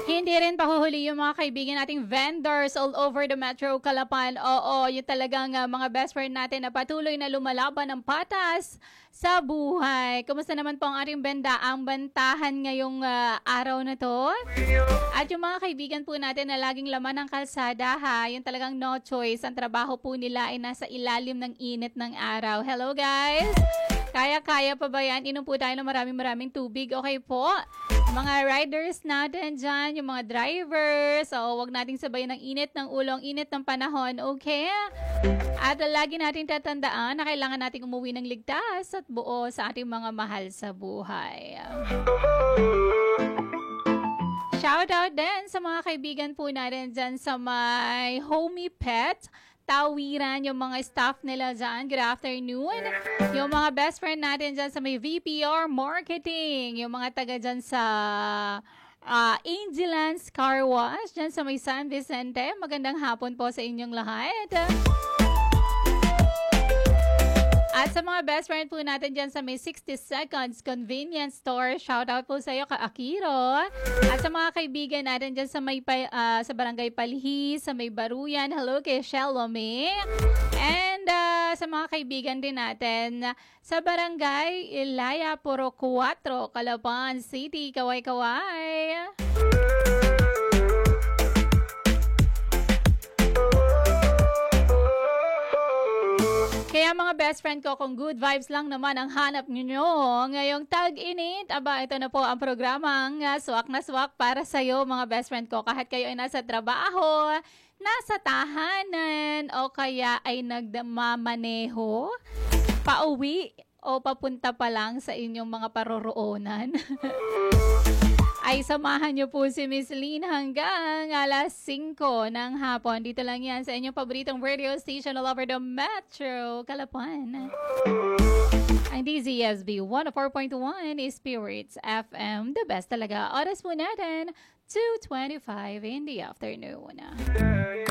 Hindi rin pahuhuli yung mga kaibigan nating vendors all over the Metro Calapan. Oo, yung talagang mga best friend natin na patuloy na lumalaban ng patas sa buhay. Kumusta naman po ang ating bendaang bantahan ngayong araw na to? At yung mga kaibigan po natin na laging laman ng kalsada ha, yung talagang no choice. Ang trabaho po nila ay nasa ilalim ng init ng araw. Hello guys! Kaya-kaya pa ba yan? Inom po tayo ng maraming tubig. Okay po? Mga riders natin dyan, yung mga drivers, so wag nating sabayan ng init ng ulo, ang init ng panahon, okay? At lagi natin tatandaan na kailangan nating umuwi ng ligtas at buo sa ating mga mahal sa buhay. Shoutout din sa mga kaibigan po natin dyan sa may Homey Pet, Tawiran, yung mga staff nila dyan. Good afternoon. Yung mga best friend natin dyan sa may VPR Marketing. Yung mga taga dyan sa Angelance Car Wash dyan sa may San Vicente. Magandang hapon po sa inyong lahat. At sa mga best friend po natin dyan sa may 60 Seconds Convenience Store, shoutout po sa iyo ka Akiro. At sa mga kaibigan natin dyan sa may sa Barangay Palhi, sa may Baruyan, hello kay Shelome. And sa mga kaibigan din natin sa Barangay Ilaya Puro 4, Calapan City, kaway-kaway. Kaya mga best friend ko, kung good vibes lang naman ang hanap nyo ngayong tag-init, aba ito na po ang programang swak na swak para sa'yo mga best friend ko. Kahit kayo ay nasa trabaho, nasa tahanan, o kaya ay nagmamaneho, pauwi o papunta pa lang sa inyong mga paroroonan. Ay samahan niyo po si Miss Lynn hanggang alas 5 ng hapon. Dito lang yan sa inyong paboritong radio station all over the Metro Calapan. Ang DZSB 104.1 Spirits FM. The best talaga. Oras po natin, 2:25 in the afternoon.